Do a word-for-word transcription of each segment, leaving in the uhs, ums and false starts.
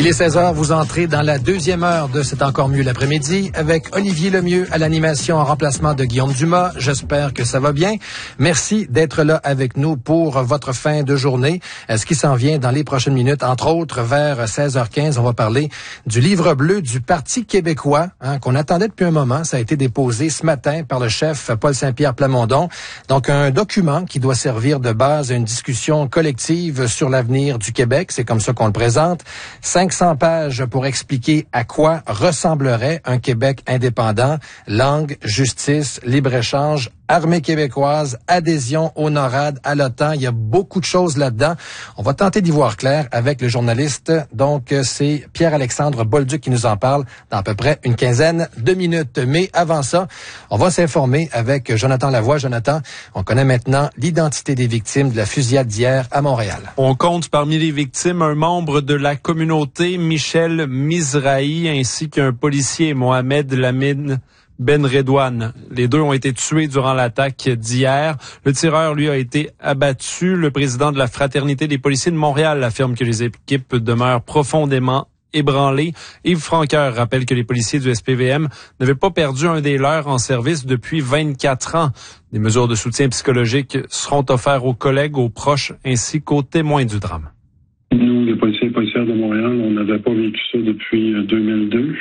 Il est seize heures, vous entrez dans la deuxième heure de C'est encore mieux l'après-midi avec Olivier Lemieux à l'animation en remplacement de Guillaume Dumas. J'espère que ça va bien. Merci d'être là avec nous pour votre fin de journée. Ce qui s'en vient dans les prochaines minutes, entre autres vers seize heures quinze, on va parler du livre bleu du Parti québécois hein, qu'on attendait depuis un moment. Ça a été déposé ce matin par le chef Paul Saint-Pierre Plamondon. Donc un document qui doit servir de base à une discussion collective sur l'avenir du Québec. C'est comme ça qu'on le présente. cinq cents pages pour expliquer à quoi ressemblerait un Québec indépendant. Langue, justice, libre-échange, armée québécoise, adhésion au NORAD, à l'OTAN. Il y a beaucoup de choses là-dedans. On va tenter d'y voir clair avec le journaliste. Donc, c'est Pierre-Alexandre Bolduc qui nous en parle dans à peu près une quinzaine de minutes. Mais avant ça, on va s'informer avec Jonathan Lavoie. Jonathan, on connaît maintenant l'identité des victimes de la fusillade d'hier à Montréal. On compte parmi les victimes un membre de la communauté, Michel Mizrahi, ainsi qu'un policier, Mohamed Lamine Ben Redouane. Les deux ont été tués durant l'attaque d'hier. Le tireur, lui, a été abattu. Le président de la Fraternité des policiers de Montréal affirme que les équipes demeurent profondément ébranlées. Yves Franqueur rappelle que les policiers du S P V M n'avaient pas perdu un des leurs en service depuis vingt-quatre ans. Des mesures de soutien psychologique seront offertes aux collègues, aux proches ainsi qu'aux témoins du drame. Nous, les policiers et policières de Montréal, on n'avait pas vécu ça depuis deux mille deux.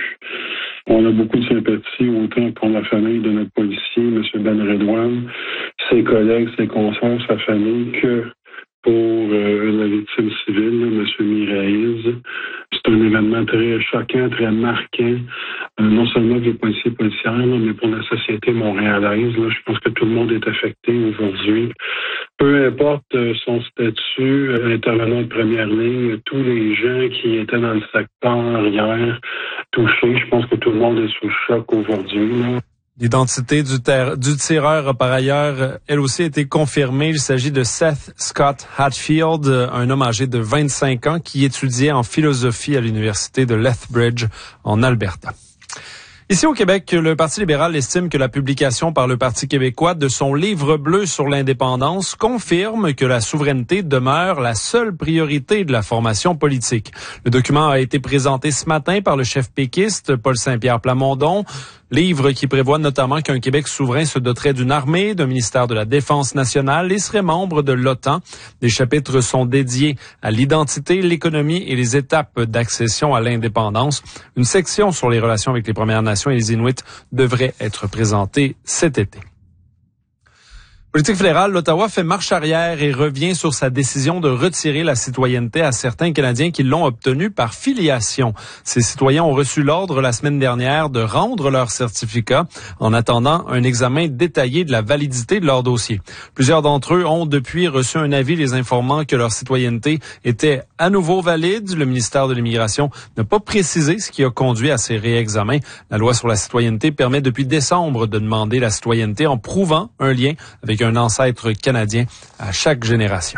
On a beaucoup de sympathie autant pour la famille de notre policier, M. Ben Redouane, ses collègues, ses consoeurs, sa famille, que pour euh, la victime civile, M. Miraïz. C'est un événement très choquant, très marquant, euh, non seulement pour les policiers et policières, là, mais pour la société montréalaise. Là, je pense que tout le monde est affecté aujourd'hui. Peu importe euh, son statut, euh, intervenant de première ligne, tous les gens qui étaient dans le secteur hier touchés, je pense que tout le monde est sous choc aujourd'hui. Là. L'identité du, ter- du tireur a par ailleurs, elle aussi, été confirmée. Il s'agit de Seth Scott Hatfield, un homme âgé de vingt-cinq ans qui étudiait en philosophie à l'université de Lethbridge en Alberta. Ici au Québec, le Parti libéral estime que la publication par le Parti québécois de son livre bleu sur l'indépendance confirme que la souveraineté demeure la seule priorité de la formation politique. Le document a été présenté ce matin par le chef péquiste Paul Saint-Pierre Plamondon. Livre qui prévoit notamment qu'un Québec souverain se doterait d'une armée, d'un ministère de la Défense nationale et serait membre de l'OTAN. Les chapitres sont dédiés à l'identité, l'économie et les étapes d'accession à l'indépendance. Une section sur les relations avec les Premières Nations et les Inuits devrait être présentée cet été. Politique fédérale, l'Ottawa fait marche arrière et revient sur sa décision de retirer la citoyenneté à certains Canadiens qui l'ont obtenue par filiation. Ces citoyens ont reçu l'ordre la semaine dernière de rendre leur certificat en attendant un examen détaillé de la validité de leur dossier. Plusieurs d'entre eux ont depuis reçu un avis les informant que leur citoyenneté était à nouveau valide. Le ministère de l'Immigration n'a pas précisé ce qui a conduit à ces réexamens. La loi sur la citoyenneté permet depuis décembre de demander la citoyenneté en prouvant un lien avec un ancêtre canadien à chaque génération.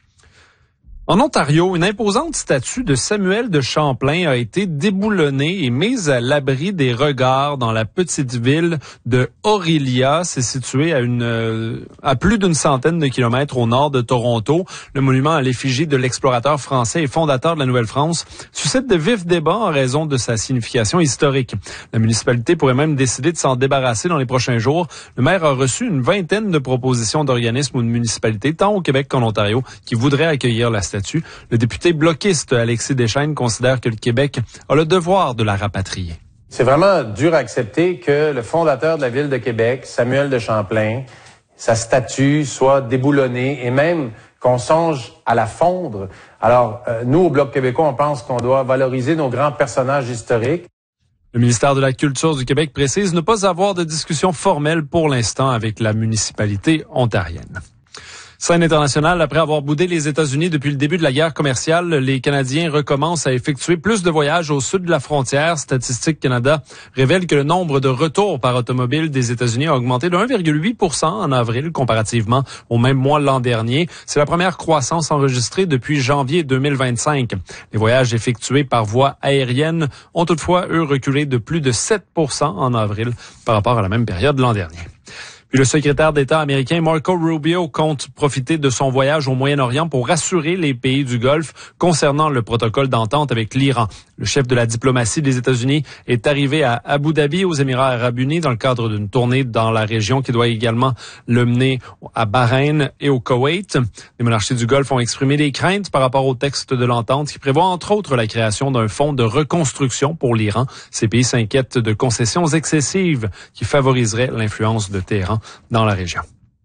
En Ontario, une imposante statue de Samuel de Champlain a été déboulonnée et mise à l'abri des regards dans la petite ville de Orillia. C'est situé à une euh, à plus d'une centaine de kilomètres au nord de Toronto. Le monument à l'effigie de l'explorateur français et fondateur de la Nouvelle-France suscite de vifs débats en raison de sa signification historique. La municipalité pourrait même décider de s'en débarrasser dans les prochains jours. Le maire a reçu une vingtaine de propositions d'organismes ou de municipalités, tant au Québec qu'en Ontario, qui voudraient accueillir la statue. Le député bloquiste Alexis Deschênes considère que le Québec a le devoir de la rapatrier. C'est vraiment dur à accepter que le fondateur de la ville de Québec, Samuel de Champlain, sa statue soit déboulonnée et même qu'on songe à la fondre. Alors, euh, nous, au Bloc québécois, on pense qu'on doit valoriser nos grands personnages historiques. Le ministère de la Culture du Québec précise ne pas avoir de discussion formelle pour l'instant avec la municipalité ontarienne. Scène internationale, après avoir boudé les États-Unis depuis le début de la guerre commerciale, les Canadiens recommencent à effectuer plus de voyages au sud de la frontière. Statistique Canada révèle que le nombre de retours par automobile des États-Unis a augmenté de un virgule huit pour cent en avril comparativement au même mois l'an dernier. C'est la première croissance enregistrée depuis janvier deux mille vingt-cinq. Les voyages effectués par voie aérienne ont toutefois, eux, reculé de plus de sept pour cent en avril par rapport à la même période l'an dernier. Puis le secrétaire d'État américain Marco Rubio compte profiter de son voyage au Moyen-Orient pour rassurer les pays du Golfe concernant le protocole d'entente avec l'Iran. Le chef de la diplomatie des États-Unis est arrivé à Abu Dhabi, aux Émirats arabes unis, dans le cadre d'une tournée dans la région qui doit également le mener à Bahreïn et au Koweït. Les monarchies du Golfe ont exprimé des craintes par rapport au texte de l'entente qui prévoit entre autres la création d'un fonds de reconstruction pour l'Iran. Ces pays s'inquiètent de concessions excessives qui favoriseraient l'influence de Téhéran dans la région.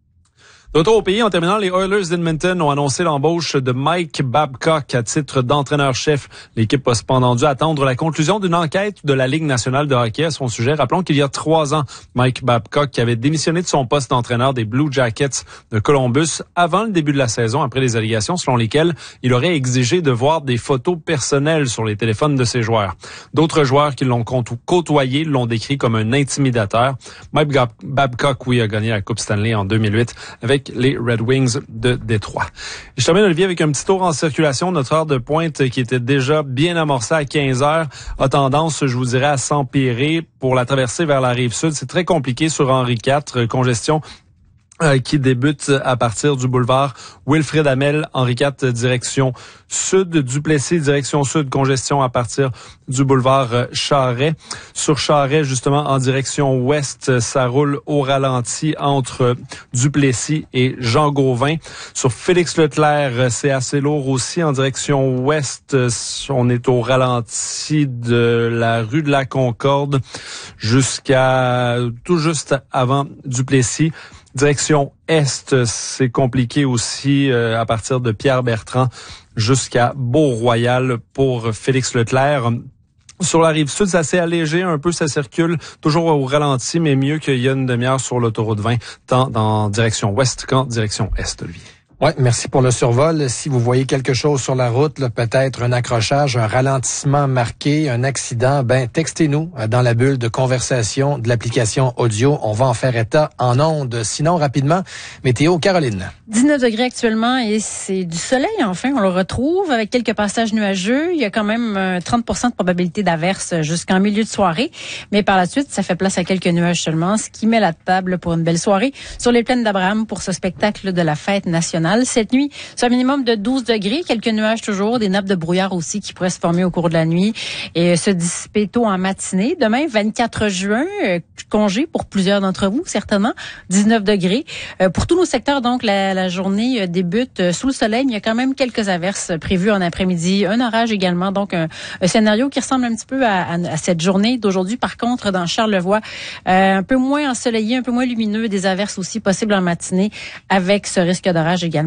De retour au pays, en terminant, les Oilers d'Edmonton ont annoncé l'embauche de Mike Babcock à titre d'entraîneur-chef. L'équipe a cependant dû attendre la conclusion d'une enquête de la Ligue nationale de hockey à son sujet. Rappelons qu'il y a trois ans, Mike Babcock qui avait démissionné de son poste d'entraîneur des Blue Jackets de Columbus avant le début de la saison, après les allégations selon lesquelles il aurait exigé de voir des photos personnelles sur les téléphones de ses joueurs. D'autres joueurs qui l'ont côtoyé l'ont décrit comme un intimidateur. Mike Babcock, oui, a gagné la Coupe Stanley en deux mille huit avec les Red Wings de Détroit. Je termine, Olivier, avec un petit tour en circulation. Notre heure de pointe, qui était déjà bien amorcée à quinze heures, a tendance, je vous dirais, à s'empirer pour la traversée vers la rive sud. C'est très compliqué sur Henri quatre. Congestion Euh, qui débute à partir du boulevard Wilfrid Hamel, Henri quatre, direction sud, Duplessis, direction sud, congestion à partir du boulevard euh, Charret. Sur Charret, justement, en direction ouest, ça roule au ralenti entre Duplessis et Jean-Gauvin. Sur Félix-Leclerc, c'est assez lourd aussi en direction ouest. On est au ralenti de la rue de la Concorde jusqu'à tout juste avant Duplessis. Direction Est, c'est compliqué aussi euh, à partir de Pierre-Bertrand jusqu'à Beau-Royal pour Félix Leclerc. Sur la rive sud, c'est assez allégé un peu, ça circule toujours au ralenti, mais mieux qu'il y a une demi-heure sur l'autoroute vingt, tant dans direction ouest qu'en direction est, Olivier. Ouais, merci pour le survol. Si vous voyez quelque chose sur la route, là, peut-être un accrochage, un ralentissement marqué, un accident, ben textez-nous dans la bulle de conversation de l'application audio. On va en faire état en ondes. Sinon, rapidement, météo, Caroline. dix-neuf degrés actuellement et c'est du soleil, enfin, on le retrouve avec quelques passages nuageux. Il y a quand même trente pour cent de probabilité d'averse jusqu'en milieu de soirée, mais par la suite, ça fait place à quelques nuages seulement, ce qui met la table pour une belle soirée sur les plaines d'Abraham pour ce spectacle de la fête nationale. Cette nuit, c'est un minimum de douze degrés, quelques nuages toujours, des nappes de brouillard aussi qui pourraient se former au cours de la nuit et se dissiper tôt en matinée. Demain, vingt-quatre juin, euh, congé pour plusieurs d'entre vous, certainement, dix-neuf degrés. Euh, pour tous nos secteurs, donc, la, la journée euh, débute euh, sous le soleil, mais il y a quand même quelques averses prévues en après-midi, un orage également, donc un, un scénario qui ressemble un petit peu à, à, à cette journée d'aujourd'hui. Par contre, dans Charlevoix, euh, un peu moins ensoleillé, un peu moins lumineux, des averses aussi possibles en matinée avec ce risque d'orage également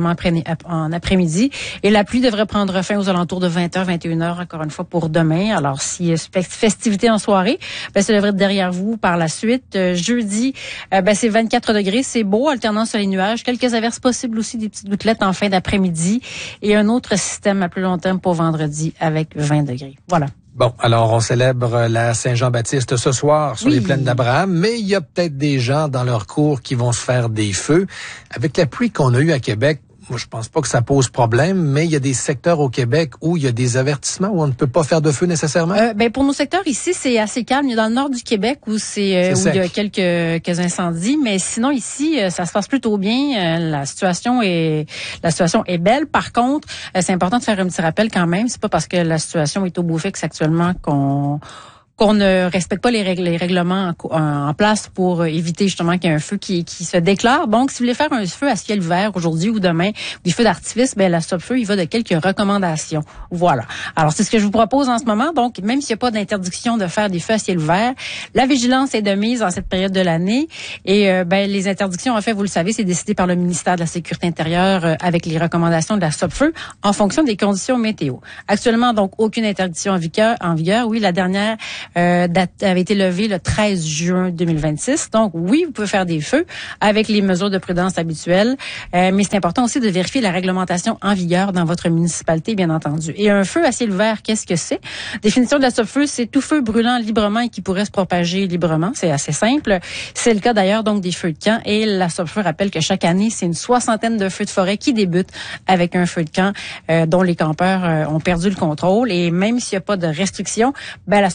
en après-midi. Et la pluie devrait prendre fin aux alentours de vingt heures, vingt et une heures, encore une fois, pour demain. Alors, s'il y a festivité en soirée, ben, ça devrait être derrière vous par la suite. Euh, jeudi, euh, ben, c'est vingt-quatre degrés. C'est beau, alternant sur les nuages. Quelques averses possibles aussi, des petites gouttelettes en fin d'après-midi. Et un autre système à plus long terme pour vendredi avec vingt degrés. Voilà. Bon, alors on célèbre la Saint-Jean-Baptiste ce soir sur oui. les plaines d'Abraham, mais il y a peut-être des gens dans leur cours qui vont se faire des feux. Avec la pluie qu'on a eue à Québec, moi, je pense pas que ça pose problème, mais il y a des secteurs au Québec où il y a des avertissements où on ne peut pas faire de feu nécessairement. Euh, ben pour nos secteurs ici, c'est assez calme. Il y a dans le nord du Québec où c'est, euh, où il y a quelques, quelques incendies, mais sinon ici, ça se passe plutôt bien. La situation est la situation est belle. Par contre, c'est important de faire un petit rappel quand même. C'est pas parce que la situation est au beau fixe actuellement qu'on qu'on ne respecte pas les, règles, les règlements en, en place pour éviter justement qu'il y ait un feu qui, qui se déclare. Donc, si vous voulez faire un feu à ciel ouvert aujourd'hui ou demain, ou des feux d'artifice, ben la Stop-Feu, il va de quelques recommandations. Voilà. Alors, c'est ce que je vous propose en ce moment. Donc, même s'il n'y a pas d'interdiction de faire des feux à ciel ouvert, la vigilance est de mise en cette période de l'année. Et euh, ben les interdictions, en fait, vous le savez, c'est décidé par le ministère de la Sécurité intérieure euh, avec les recommandations de la Stop-Feu en fonction des conditions météo. Actuellement, donc, aucune interdiction en vigueur. En vigueur. Oui, la dernière Euh, date, avait été levée le treize juin deux mille vingt-six. Donc, oui, vous pouvez faire des feux avec les mesures de prudence habituelles, euh, mais c'est important aussi de vérifier la réglementation en vigueur dans votre municipalité, bien entendu. Et un feu à ciel ouvert, qu'est-ce que c'est? Définition de la Stop-Feu, c'est tout feu brûlant librement et qui pourrait se propager librement. C'est assez simple. C'est le cas d'ailleurs donc des feux de camp. Et la Stop-Feu rappelle que chaque année, c'est une soixantaine de feux de forêt qui débutent avec un feu de camp euh, dont les campeurs euh, ont perdu le contrôle. Et même s'il n'y a pas de restriction, ben la Stop-Feu recommande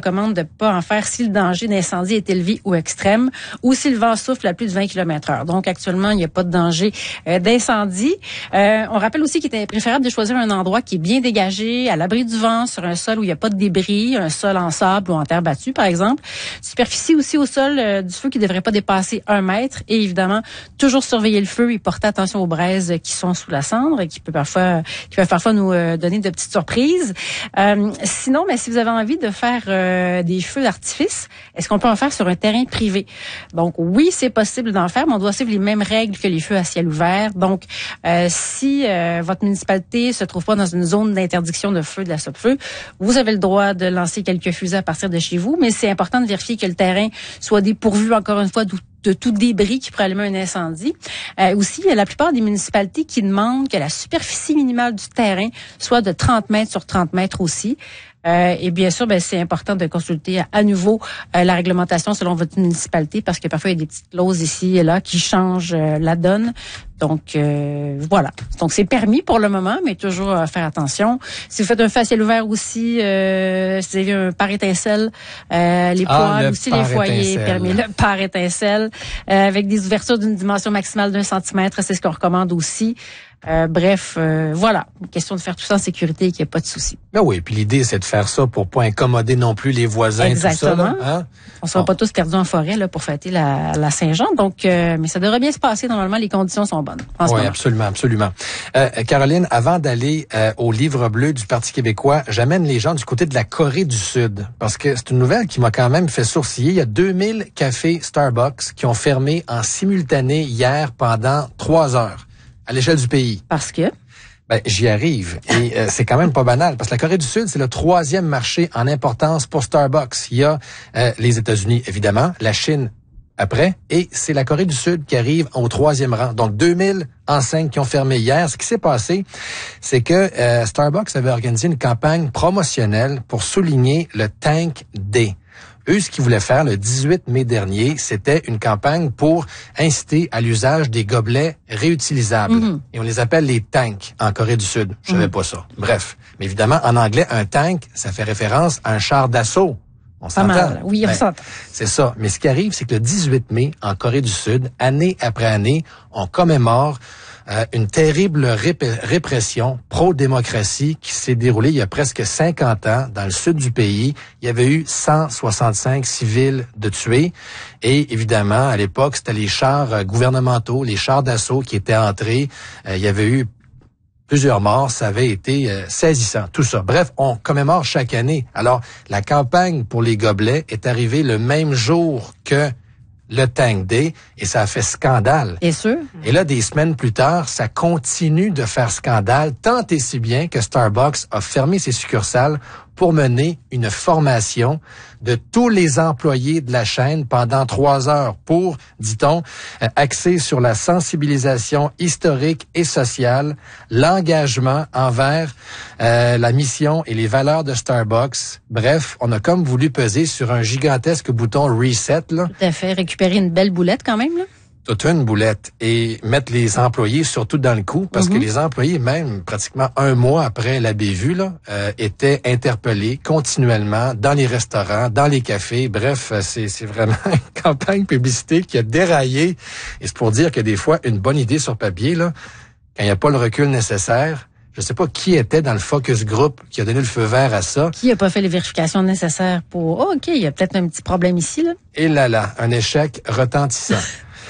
recommande de pas en faire si le danger d'incendie est élevé ou extrême ou si le vent souffle à plus de vingt kilomètres heure. Donc, actuellement, il n'y a pas de danger euh, d'incendie. Euh, on rappelle aussi qu'il est préférable de choisir un endroit qui est bien dégagé, à l'abri du vent, sur un sol où il n'y a pas de débris, un sol en sable ou en terre battue, par exemple. Superficie aussi au sol euh, du feu qui ne devrait pas dépasser un mètre. Et évidemment, toujours surveiller le feu et porter attention aux braises qui sont sous la cendre et qui peut parfois, qui peuvent parfois nous euh, donner de petites surprises. Euh, sinon, mais si vous avez envie de faire euh, des feux d'artifice, est-ce qu'on peut en faire sur un terrain privé? Donc, oui, c'est possible d'en faire, mais on doit suivre les mêmes règles que les feux à ciel ouvert. Donc, euh, si euh, votre municipalité se trouve pas dans une zone d'interdiction de feu, de la stop-feu, vous avez le droit de lancer quelques fusées à partir de chez vous, mais c'est important de vérifier que le terrain soit dépourvu, encore une fois, d'où de tout débris qui pourrait allumer un incendie. Euh, aussi, il y a la plupart des municipalités qui demandent que la superficie minimale du terrain soit de trente mètres sur trente mètres aussi. Euh, et bien sûr, ben, c'est important de consulter à, à nouveau euh, la réglementation selon votre municipalité parce que parfois, il y a des petites clauses ici et là qui changent euh, la donne. Donc, euh, voilà. Donc, c'est permis pour le moment, mais toujours euh, faire attention. Si vous faites un feu à ciel ouvert aussi, euh, si vous avez un pare-étincelle, euh, les ah, poêles, aussi les foyers, permis le pare-étincelle, euh, avec des ouvertures d'une dimension maximale d'un centimètre, c'est ce qu'on recommande aussi. Euh, bref, euh, voilà. Une question de faire tout ça en sécurité et qu'il n'y ait pas de souci. Ben oui, puis l'idée, c'est de faire ça pour pas incommoder non plus les voisins. Exactement. Tout ça, là, hein? On ne sera bon. pas tous perdus en forêt là pour fêter la, la Saint-Jean. Donc, euh, mais ça devrait bien se passer. Normalement, les conditions sont bonnes. Oui, absolument, absolument. Euh, Caroline, avant d'aller euh, au livre bleu du Parti québécois, j'amène les gens du côté de la Corée du Sud. Parce que c'est une nouvelle qui m'a quand même fait sourciller. Il y a deux mille cafés Starbucks qui ont fermé en simultané hier pendant trois heures. À l'échelle du pays. Parce que? Ben, j'y arrive. Et euh, c'est quand même pas banal. Parce que la Corée du Sud, c'est le troisième marché en importance pour Starbucks. Il y a euh, les États-Unis, évidemment, la Chine après, et c'est la Corée du Sud qui arrive au troisième rang. Donc, deux mille enseignes qui ont fermé hier. Ce qui s'est passé, c'est que euh, Starbucks avait organisé une campagne promotionnelle pour souligner le Tank Day. Eux, ce qu'ils voulaient faire le dix-huit mai dernier, c'était une campagne pour inciter à l'usage des gobelets réutilisables. Mm-hmm. Et on les appelle les tanks en Corée du Sud. Je savais mm-hmm. pas ça. Bref. Mais évidemment, en anglais, un tank, ça fait référence à un char d'assaut. On s'entend? Pas mal. Oui, on ben, s'entend. C'est ça. Mais ce qui arrive, c'est que le dix-huit mai, en Corée du Sud, année après année, on commémore Euh, une terrible rép- répression pro-démocratie qui s'est déroulée il y a presque cinquante ans dans le sud du pays. Il y avait eu cent soixante-cinq civils de tués. Et évidemment, à l'époque, c'était les chars euh, gouvernementaux, les chars d'assaut qui étaient entrés. Euh, il y avait eu plusieurs morts. Ça avait été euh, saisissant, tout ça. Bref, on commémore chaque année. Alors, la campagne pour les gobelets est arrivée le même jour que le Tank Day, et ça a fait scandale. Bien sûr. Et là, des semaines plus tard, ça continue de faire scandale, tant et si bien que Starbucks a fermé ses succursales pour mener une formation de tous les employés de la chaîne pendant trois heures pour, dit-on, axer sur la sensibilisation historique et sociale, l'engagement envers euh, la mission et les valeurs de Starbucks. Bref, on a comme voulu peser sur un gigantesque bouton reset, là. Tout à fait. Récupérer une belle boulette quand même, là. Toute une boulette et mettre les employés surtout dans le coup parce mm-hmm. que les employés, même pratiquement un mois après la bévue, là, euh, étaient interpellés continuellement dans les restaurants, dans les cafés. Bref, c'est, c'est vraiment une campagne publicité qui a déraillé. Et c'est pour dire que des fois, une bonne idée sur papier, là, quand il n'y a pas le recul nécessaire, je ne sais pas qui était dans le focus group qui a donné le feu vert à ça. Qui n'a pas fait les vérifications nécessaires pour... Oh, OK, il y a peut-être un petit problème ici, là. Et là là, un échec retentissant.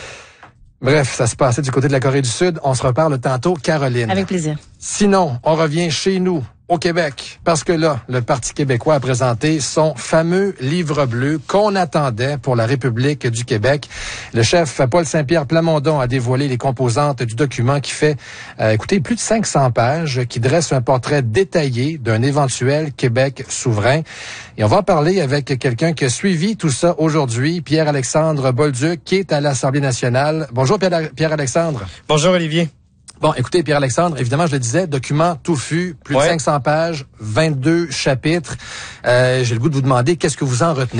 Bref, ça se passait du côté de la Corée du Sud. On se reparle tantôt, Caroline. Avec plaisir. Sinon, on revient chez nous, au Québec, parce que là, le Parti québécois a présenté son fameux livre bleu qu'on attendait pour la République du Québec. Le chef Paul Saint-Pierre Plamondon a dévoilé les composantes du document qui fait, euh, écoutez, plus de cinq cents pages, qui dresse un portrait détaillé d'un éventuel Québec souverain. Et on va en parler avec quelqu'un qui a suivi tout ça aujourd'hui, Pierre-Alexandre Bolduc, qui est à l'Assemblée nationale. Bonjour Pierre-Alexandre. Bonjour Olivier. Bon, écoutez, Pierre-Alexandre, évidemment, je le disais, document touffu, plus ouais. de cinq cents pages, vingt-deux chapitres. Euh, j'ai le goût de vous demander, qu'est-ce que vous en retenez?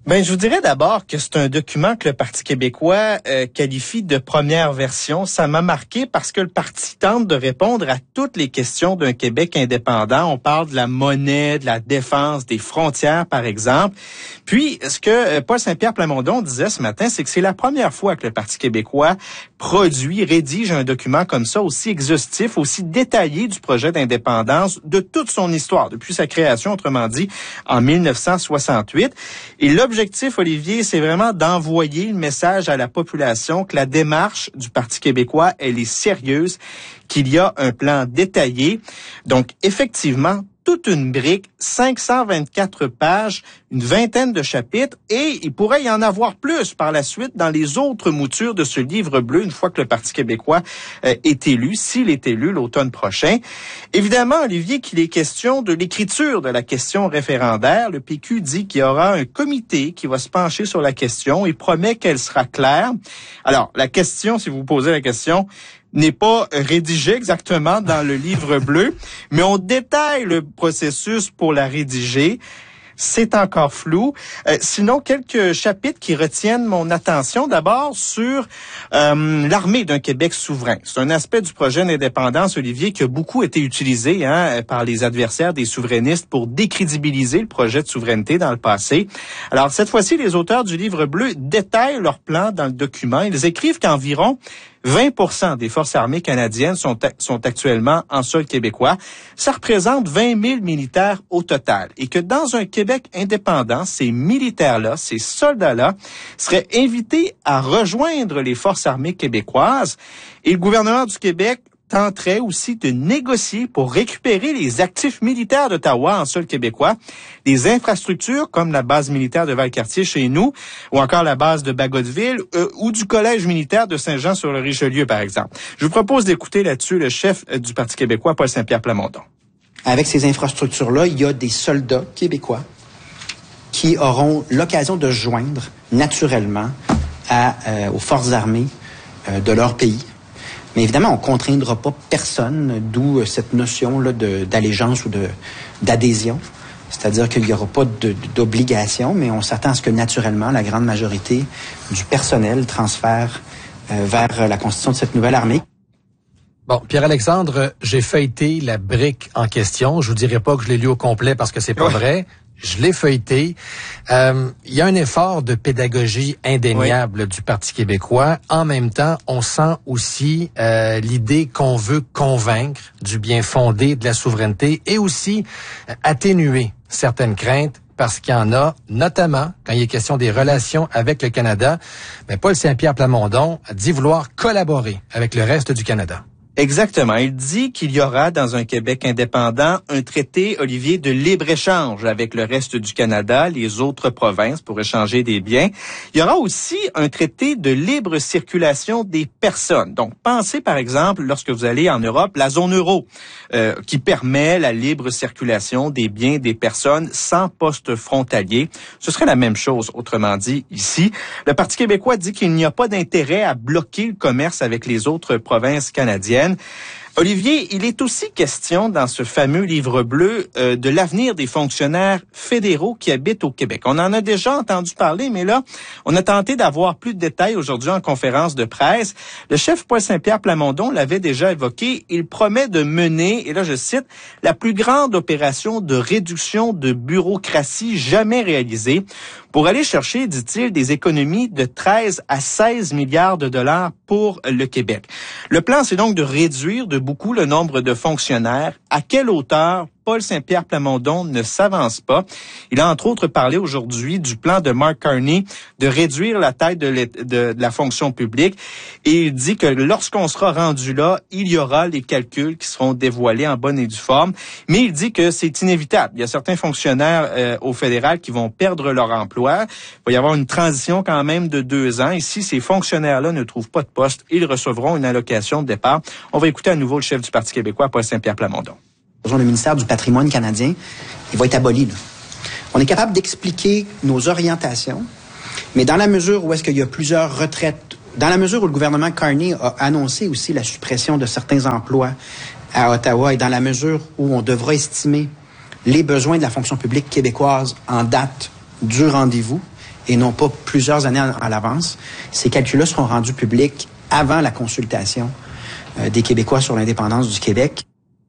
Ben, je vous dirais d'abord que c'est un document que le Parti québécois euh, qualifie de première version. Ça m'a marqué parce que le parti tente de répondre à toutes les questions d'un Québec indépendant. On parle de la monnaie, de la défense, des frontières, par exemple. Puis, ce que euh, Paul Saint-Pierre Plamondon disait ce matin, c'est que c'est la première fois que le Parti québécois produit, rédige un document comme ça, aussi exhaustif, aussi détaillé du projet d'indépendance, de toute son histoire, depuis sa création, autrement dit, en mille neuf cent soixante-huit. Et l'objectif, Olivier, c'est vraiment d'envoyer le message à la population que la démarche du Parti québécois, elle est sérieuse, qu'il y a un plan détaillé. Donc, effectivement, toute une brique, cinq cent vingt-quatre pages, une vingtaine de chapitres, et il pourrait y en avoir plus par la suite dans les autres moutures de ce livre bleu, une fois que le Parti québécois euh, est élu, s'il est élu l'automne prochain. Évidemment, Olivier, qu'il est question de l'écriture de la question référendaire. Le P Q dit qu'il y aura un comité qui va se pencher sur la question et promet qu'elle sera claire. Alors, la question, si vous vous posez la question, n'est pas rédigé exactement dans le livre bleu, mais on détaille le processus pour la rédiger. C'est encore flou. Euh, sinon, quelques chapitres qui retiennent mon attention. D'abord, sur euh, l'armée d'un Québec souverain. C'est un aspect du projet d'indépendance, Olivier, qui a beaucoup été utilisé hein, par les adversaires des souverainistes pour décrédibiliser le projet de souveraineté dans le passé. Alors, cette fois-ci, les auteurs du livre bleu détaillent leur plan dans le document. Ils écrivent qu'environ vingt pour cent des forces armées canadiennes sont, sont actuellement en sol québécois. Ça représente vingt mille militaires au total. Et que dans un Québec indépendant, ces militaires-là, ces soldats-là, seraient invités à rejoindre les forces armées québécoises. Et le gouvernement du Québec tenterait aussi de négocier pour récupérer les actifs militaires d'Ottawa en sol québécois, les infrastructures comme la base militaire de Valcartier chez nous, ou encore la base de Bagotville, euh, ou du collège militaire de Saint-Jean-sur-le-Richelieu, par exemple. Je vous propose d'écouter là-dessus le chef du Parti québécois, Paul Saint-Pierre Plamondon. Avec ces infrastructures-là, il y a des soldats québécois qui auront l'occasion de se joindre naturellement à, euh, aux forces armées euh, de leur pays. Mais évidemment, on ne contraindra pas personne, d'où cette notion-là de, d'allégeance ou de, d'adhésion. C'est-à-dire qu'il n'y aura pas de, d'obligation, mais on s'attend à ce que naturellement, la grande majorité du personnel transfère euh, vers la constitution de cette nouvelle armée. Bon, Pierre-Alexandre, j'ai feuilleté la brique en question. Je vous dirai pas que je l'ai lu au complet parce que c'est pas oui. vrai. Je l'ai feuilleté. Euh, il y a un effort de pédagogie indéniable oui. du Parti québécois. En même temps, on sent aussi euh, l'idée qu'on veut convaincre du bien fondé de la souveraineté et aussi euh, atténuer certaines craintes parce qu'il y en a, notamment quand il est question des relations avec le Canada. Mais Paul Saint-Pierre Plamondon dit vouloir collaborer avec le reste du Canada. Exactement. Il dit qu'il y aura dans un Québec indépendant un traité, Olivier, de libre-échange avec le reste du Canada, les autres provinces pour échanger des biens. Il y aura aussi un traité de libre circulation des personnes. Donc, pensez par exemple, lorsque vous allez en Europe, la zone euro, euh, qui permet la libre circulation des biens des personnes sans poste frontalier. Ce serait la même chose, autrement dit, ici. Le Parti québécois dit qu'il n'y a pas d'intérêt à bloquer le commerce avec les autres provinces canadiennes. Olivier, il est aussi question dans ce fameux livre bleu euh, de l'avenir des fonctionnaires fédéraux qui habitent au Québec. On en a déjà entendu parler, mais là, on a tenté d'avoir plus de détails aujourd'hui en conférence de presse. Le chef Paul Saint-Pierre Plamondon l'avait déjà évoqué. Il promet de mener, et là je cite, la plus grande opération de réduction de bureaucratie jamais réalisée pour aller chercher, dit-il, des économies de treize à seize milliards de dollars pour le Québec. Le plan, c'est donc de réduire de beaucoup le nombre de fonctionnaires. À quelle hauteur? Paul Saint-Pierre Plamondon ne s'avance pas. Il a entre autres parlé aujourd'hui du plan de Mark Carney de réduire la taille de, de, de la fonction publique et il dit que lorsqu'on sera rendu là, il y aura les calculs qui seront dévoilés en bonne et due forme. Mais il dit que c'est inévitable. Il y a certains fonctionnaires euh, au fédéral qui vont perdre leur emploi. Il va y avoir une transition quand même de deux ans. Et si ces fonctionnaires-là ne trouvent pas de poste, ils recevront une allocation de départ. On va écouter à nouveau le chef du Parti québécois, Paul Saint-Pierre Plamondon. Le ministère du patrimoine canadien, il va être aboli. Là. On est capable d'expliquer nos orientations, mais dans la mesure où est-ce qu'il y a plusieurs retraites, dans la mesure où le gouvernement Carney a annoncé aussi la suppression de certains emplois à Ottawa et dans la mesure où on devra estimer les besoins de la fonction publique québécoise en date du rendez-vous et non pas plusieurs années en, à l'avance. Ces calculs-là seront rendus publics avant la consultation euh, des Québécois sur l'indépendance du Québec.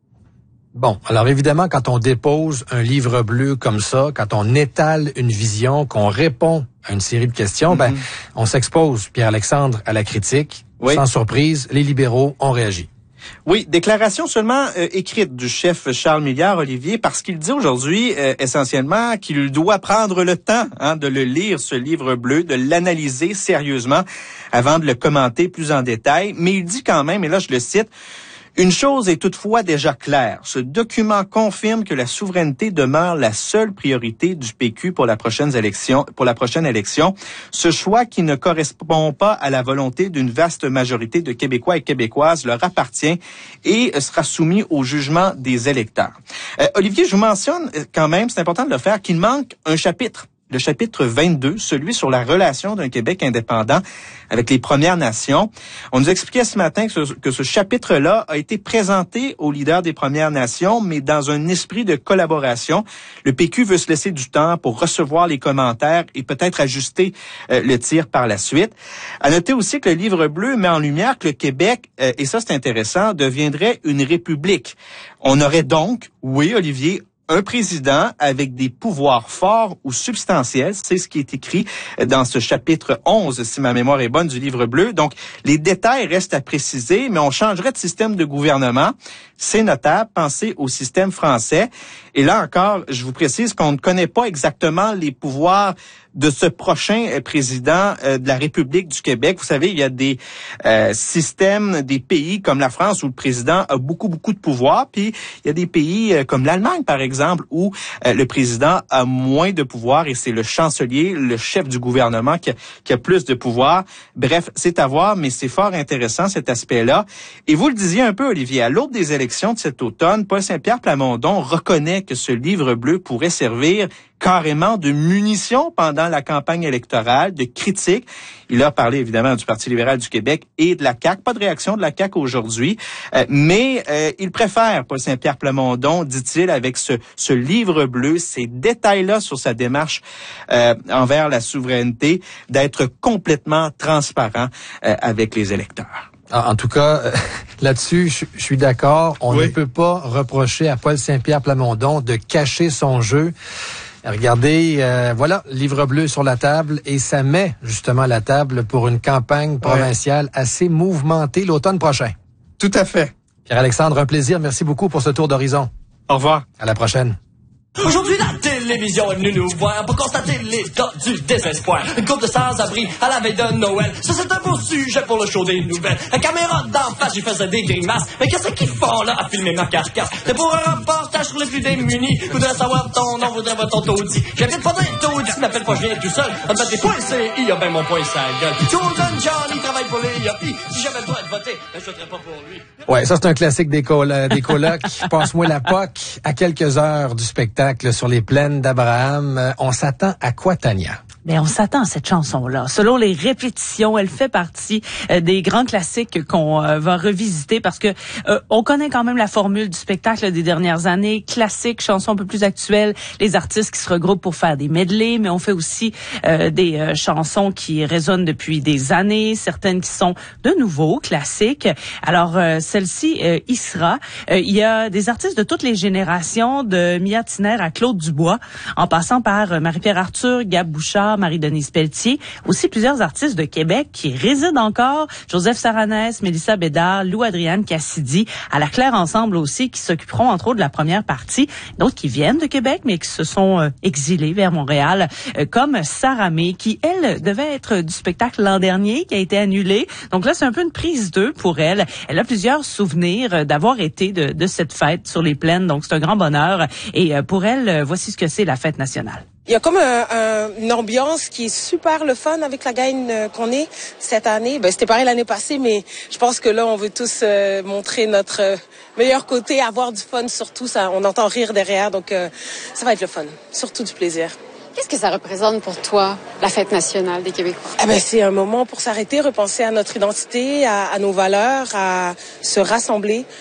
Bon, alors évidemment, quand on dépose un livre bleu comme ça, quand on étale une vision, qu'on répond à une série de questions, mm-hmm. ben, on s'expose, Pierre-Alexandre, à la critique. Oui. Sans surprise, les libéraux ont réagi. Oui, déclaration seulement euh, écrite du chef Charles Milliard, Olivier, parce qu'il dit aujourd'hui euh, essentiellement qu'il doit prendre le temps hein, de le lire, ce livre bleu, de l'analyser sérieusement avant de le commenter plus en détail. Mais il dit quand même, et là je le cite, une chose est toutefois déjà claire. Ce document confirme que la souveraineté demeure la seule priorité du P Q pour la prochaine élection, pour la prochaine élection. Ce choix qui ne correspond pas à la volonté d'une vaste majorité de Québécois et Québécoises leur appartient et sera soumis au jugement des électeurs. Euh, Olivier, je vous mentionne quand même, c'est important de le faire, qu'il manque un chapitre. Le chapitre vingt-deux, celui sur la relation d'un Québec indépendant avec les Premières Nations. On nous expliquait ce matin que ce, que ce chapitre-là a été présenté aux leaders des Premières Nations, mais dans un esprit de collaboration. Le P Q veut se laisser du temps pour recevoir les commentaires et peut-être ajuster euh, le tir par la suite. À noter aussi que le livre bleu met en lumière que le Québec, euh, et ça c'est intéressant, deviendrait une république. On aurait donc, oui Olivier, un président avec des pouvoirs forts ou substantiels, c'est ce qui est écrit dans ce chapitre onze, si ma mémoire est bonne, du livre bleu. Donc, les détails restent à préciser, mais on changerait de système de gouvernement. C'est notable, pensez au système français. Et là encore, je vous précise qu'on ne connaît pas exactement les pouvoirs de ce prochain président de la République du Québec. Vous savez, il y a des euh, systèmes, des pays comme la France où le président a beaucoup, beaucoup de pouvoir. Puis, il y a des pays euh, comme l'Allemagne, par exemple, où euh, le président a moins de pouvoir et c'est le chancelier, le chef du gouvernement qui a, qui a plus de pouvoir. Bref, c'est à voir, mais c'est fort intéressant cet aspect-là. Et vous le disiez un peu, Olivier, à l'aube des élections de cet automne, Paul Saint-Pierre Plamondon reconnaît que ce livre bleu pourrait servir carrément de munitions pendant la campagne électorale, de critiques. Il a parlé évidemment du Parti libéral du Québec et de la C A Q. Pas de réaction de la C A Q aujourd'hui, euh, mais euh, il préfère, Paul Saint-Pierre Plamondon, dit-il, avec ce, ce livre bleu, ces détails-là sur sa démarche euh, envers la souveraineté, d'être complètement transparent euh, avec les électeurs. En tout cas, euh, là-dessus, je, je suis d'accord. On oui. ne peut pas reprocher à Paul Saint-Pierre Plamondon de cacher son jeu. Regardez, euh, voilà, livre bleu sur la table et ça met justement la table pour une campagne provinciale ouais. assez mouvementée l'automne prochain. Tout à fait. Pierre-Alexandre, un plaisir. Merci beaucoup pour ce tour d'horizon. Au revoir. À la prochaine. Aujourd'hui, la télévision est venue nous voir pour constater l'état du désespoir. Une couple de sans-abri à la veille de Noël. Ça, c'est un beau sujet pour le show des nouvelles. La caméra d'en face, j'y faisais des grimaces. Mais qu'est-ce qu'ils font là à filmer ma carcasse? C'est pour un reportage sur les plus démunis. Voudrais savoir ton nom, voudrais voir ton taudis. J'habite pas d'un taudis, m'appelle pas, je viens tout seul. On te des points C I, y'a ben mon point sa gueule. Chosen Johnny travaille pour les I A P. Si j'avais le droit de voter, ben, je voterais pas pour lui. Ouais, ça, c'est un classique des, col- des colocs. Passe-moi la P O C à quelques heures du spectacle sur les plaines d'Abraham. On s'attend à quoi, Tania? Mais on s'attend à cette chanson-là. Selon les répétitions, elle fait partie euh, des grands classiques qu'on euh, va revisiter parce que euh, on connaît quand même la formule du spectacle des dernières années. Classique, chanson un peu plus actuelle, les artistes qui se regroupent pour faire des medleys, mais on fait aussi euh, des euh, chansons qui résonnent depuis des années, certaines qui sont de nouveau classiques. Alors, euh, celle-ci euh, y sera. Euh, il y a des artistes de toutes les générations, de Mia Tiner à Claude Dubois, en passant par euh, Marie-Pierre Arthur, Gab Bouchard, Marie-Denise Pelletier, aussi plusieurs artistes de Québec qui résident encore, Joseph Saranès, Mélissa Bédard, Lou-Adrienne Cassidy, à la Claire Ensemble aussi, qui s'occuperont entre autres de la première partie, d'autres qui viennent de Québec, mais qui se sont euh, exilés vers Montréal, euh, comme Sarah May, qui, elle, devait être du spectacle l'an dernier, qui a été annulé. Donc là, c'est un peu une prise d'eux pour elle. Elle a plusieurs souvenirs d'avoir été de, de cette fête sur les plaines, donc c'est un grand bonheur. Et euh, pour elle, voici ce que c'est la fête nationale. Il y a comme un, un, une ambiance qui est super le fun avec la gang qu'on est cette année. Ben, c'était pareil l'année passée, mais je pense que là, on veut tous euh, montrer notre euh, meilleur côté, avoir du fun surtout. Ça, on entend rire derrière, donc euh, ça va être le fun, surtout du plaisir. Qu'est-ce que ça représente pour toi, la fête nationale des Québécois? Ah ben, c'est un moment pour s'arrêter, repenser à notre identité, à, à nos valeurs, à se rassembler.